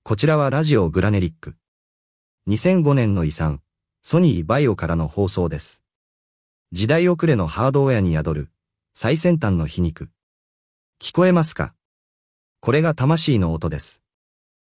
こちらはラジオグラネリック。2005年の遺産、ソニーバイオからの放送です。時代遅れのハードウェアに宿る、最先端の皮肉。聞こえますか？これが魂の音です。